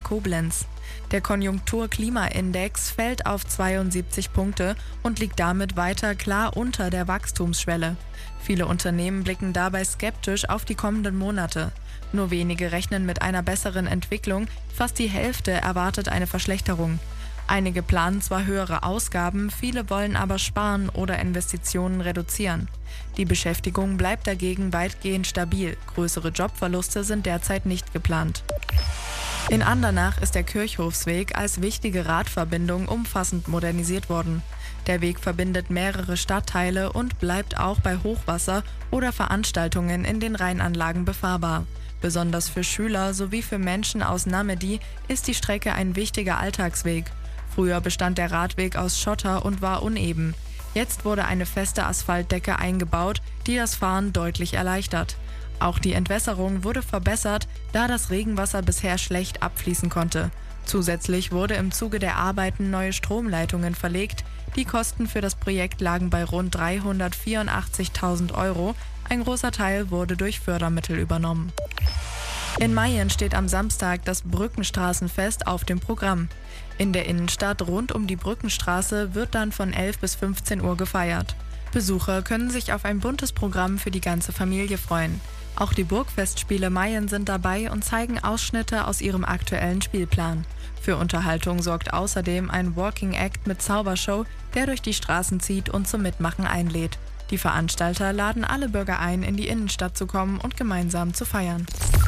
Koblenz. Der Konjunktur-Klima-Index fällt auf 72 Punkte und liegt damit weiter klar unter der Wachstumsschwelle. Viele Unternehmen blicken dabei skeptisch auf die kommenden Monate. Nur wenige rechnen mit einer besseren Entwicklung, fast die Hälfte erwartet eine Verschlechterung. Einige planen zwar höhere Ausgaben, viele wollen aber sparen oder Investitionen reduzieren. Die Beschäftigung bleibt dagegen weitgehend stabil. Größere Jobverluste sind derzeit nicht geplant. In Andernach ist der Kirchhofsweg als wichtige Radverbindung umfassend modernisiert worden. Der Weg verbindet mehrere Stadtteile und bleibt auch bei Hochwasser oder Veranstaltungen in den Rheinanlagen befahrbar. Besonders für Schüler sowie für Menschen aus Namedy ist die Strecke ein wichtiger Alltagsweg. Früher bestand der Radweg aus Schotter und war uneben. Jetzt wurde eine feste Asphaltdecke eingebaut, die das Fahren deutlich erleichtert. Auch die Entwässerung wurde verbessert, da das Regenwasser bisher schlecht abfließen konnte. Zusätzlich wurde im Zuge der Arbeiten neue Stromleitungen verlegt. Die Kosten für das Projekt lagen bei rund 384.000 €. Ein großer Teil wurde durch Fördermittel übernommen. In Mayen steht am Samstag das Brückenstraßenfest auf dem Programm. In der Innenstadt rund um die Brückenstraße wird dann von 11 bis 15 Uhr gefeiert. Besucher können sich auf ein buntes Programm für die ganze Familie freuen. Auch die Burgfestspiele Mayen sind dabei und zeigen Ausschnitte aus ihrem aktuellen Spielplan. Für Unterhaltung sorgt außerdem ein Walking Act mit Zaubershow, der durch die Straßen zieht und zum Mitmachen einlädt. Die Veranstalter laden alle Bürger ein, in die Innenstadt zu kommen und gemeinsam zu feiern.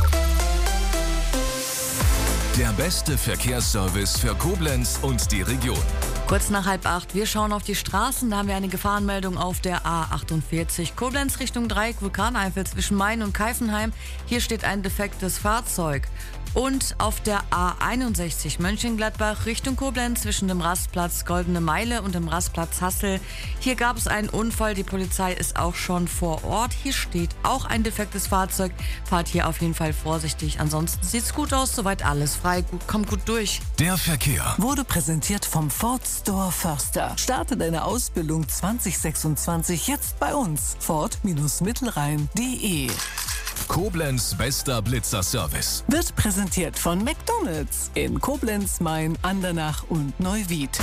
Der beste Verkehrsservice für Koblenz und die Region. Kurz nach 7:30, wir schauen auf die Straßen. Da haben wir eine Gefahrenmeldung auf der A48 Koblenz Richtung Dreieck Vulkaneifel zwischen Mayen und Keifenheim. Hier steht ein defektes Fahrzeug. Und auf der A61 Mönchengladbach Richtung Koblenz zwischen dem Rastplatz Goldene Meile und dem Rastplatz Hassel. Hier gab es einen Unfall, die Polizei ist auch schon vor Ort. Hier steht auch ein defektes Fahrzeug. Fahrt hier auf jeden Fall vorsichtig. Ansonsten sieht's gut aus, soweit alles frei. Kommt gut durch. Der Verkehr wurde präsentiert vom Ford Store Förster. Starte deine Ausbildung 2026 jetzt bei uns. Ford-Mittelrhein.de. Koblenz bester Blitzerservice. Wird präsentiert von McDonald's in Koblenz, Mayen, Andernach und Neuwied.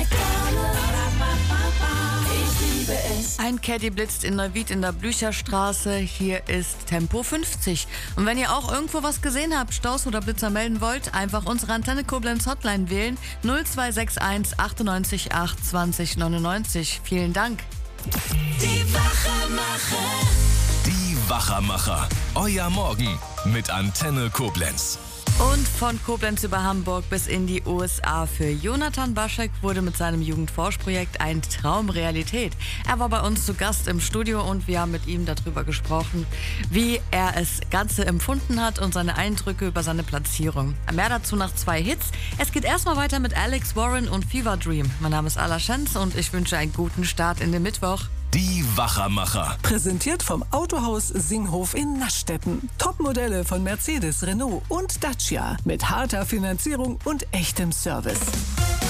Ich liebe es. Ein Caddy blitzt in Neuwied in der Blücherstraße. Hier ist Tempo 50. Und wenn ihr auch irgendwo was gesehen habt, Staus oder Blitzer melden wollt, einfach unsere Antenne Koblenz Hotline wählen. 0261 98 8 20 99. Vielen Dank. Die Wachermacher. Die Wachermacher. Euer Morgen mit Antenne Koblenz. Und von Koblenz über Hamburg bis in die USA. Für Jonathan Baschek wurde mit seinem Jugendforschprojekt ein Traum Realität. Er war bei uns zu Gast im Studio und wir haben mit ihm darüber gesprochen, wie er es Ganze empfunden hat und seine Eindrücke über seine Platzierung. Mehr dazu nach 2 Hits. Es geht erstmal weiter mit Alex Warren und Fever Dream. Mein Name ist Ala Schenz und ich wünsche einen guten Start in den Mittwoch. Die Wachermacher. Präsentiert vom Autohaus Singhof in Naschstetten. Topmodelle von Mercedes, Renault und Dacia. Mit harter Finanzierung und echtem Service.